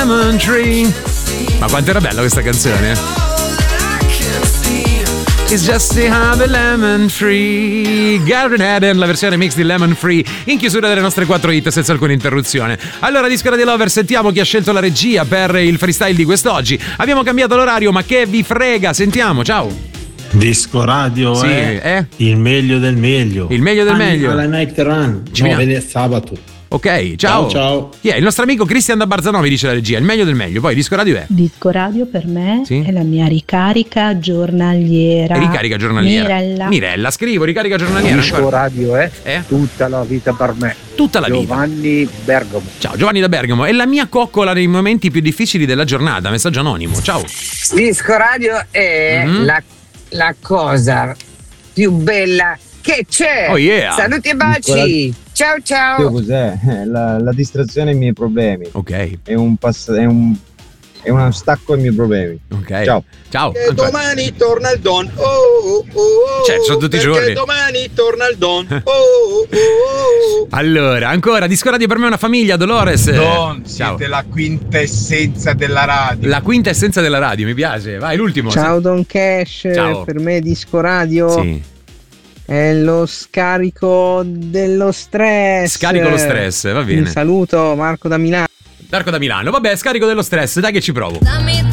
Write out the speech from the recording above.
lemon tree. Ma quanto era bella questa canzone? It's just to have a lemon free. Gavin Eden, la versione mix di Lemon Free, in chiusura delle nostre 4 hit senza alcuna interruzione. Allora, Disco Radio Lover, sentiamo chi ha scelto la regia per il freestyle di quest'oggi. Abbiamo cambiato l'orario, ma che vi frega? Sentiamo, ciao. Disco Radio Sì, è il meglio del meglio. Il meglio del meglio. Alla Night Run, 9 sabato. Ok, ciao. Ciao. Chi è? Il nostro amico Cristian da Barzanovi, dice la regia, il meglio del meglio. Poi Disco Radio è? Disco Radio per me Sì? è la mia ricarica giornaliera. Ricarica giornaliera. Mirella, scrivo ricarica giornaliera. Disco Radio è tutta la vita per me. Tutta la vita. Giovanni Bergamo. Ciao, Giovanni da Bergamo. È la mia coccola nei momenti più difficili della giornata. Messaggio anonimo. Ciao. Disco Radio è la cosa più bella che c'è. Oh yeah. Saluti e baci. Ciao. Cos'è? La distrazione ai miei problemi. Ok. È uno stacco ai miei problemi. Ok. Ciao. E domani torna il Don. Cioè, sono tutti i giorni. Domani torna il Don. Allora, ancora, Disco Radio per me è una famiglia, Dolores. Don, Ciao. siete la quintessenza della radio. La quinta essenza della radio, mi piace. Vai, l'ultimo. Ciao Don Cash, Ciao. per me Disco Radio è lo scarico dello stress. Scarico lo stress, va bene. Un saluto, Marco da Milano. Vabbè, scarico dello stress, dai che ci provo.